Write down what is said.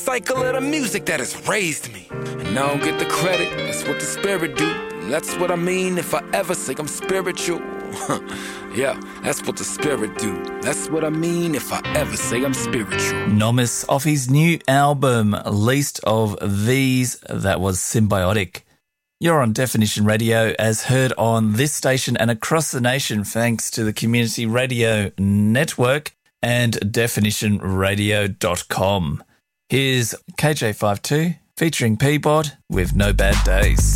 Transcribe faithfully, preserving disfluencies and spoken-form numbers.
cycle of the music that has raised me. And I don't get the credit, that's what the spirit do. And that's what I mean if I ever say I'm spiritual. Yeah, that's what the spirit do. That's what I mean if I ever say I'm spiritual. Nomis off his new album, Least of These, that was Symbiotic. You're on Definition Radio, as heard on this station and across the nation thanks to the Community Radio Network and definition radio dot com. Here's K J fifty-two featuring Peabod with No Bad Days.